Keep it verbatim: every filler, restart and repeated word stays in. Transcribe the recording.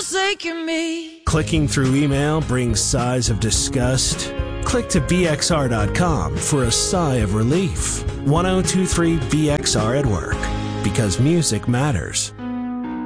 forsaken me. Clicking through email brings sighs of disgust? Click to B X R dot com for a sigh of relief. ten twenty-three B X R at work, because music matters.